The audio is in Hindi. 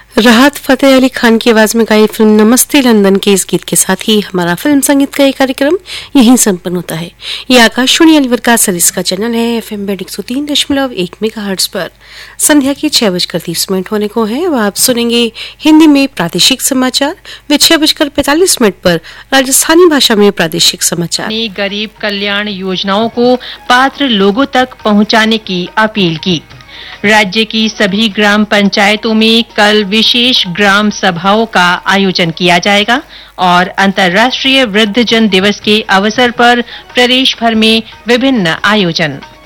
राहत फतेह अली खान की आवाज में गाई फिल्म नमस्ते लंदन के इस गीत के साथ ही हमारा फिल्म संगीत का ये कार्यक्रम यहीं संपन्न होता है। ये आकाशवाणी अलवर का सरिस का चैनल है FM बैंड 103.1 मेगाहर्ट्ज पर। संध्या के 6:30 होने को है। अब आप सुनेंगे हिंदी में प्रादेशिक समाचार व 6:45 पर राजस्थानी भाषा में प्रादेशिक समाचार। गरीब कल्याण योजनाओं को पात्र लोगों तक पहुंचाने की अपील की। राज्य की सभी ग्राम पंचायतों में कल विशेष ग्राम सभाओं का आयोजन किया जाएगा और अंतर्राष्ट्रीय वृद्धजन दिवस के अवसर पर प्रदेश भर में विभिन्न आयोजन।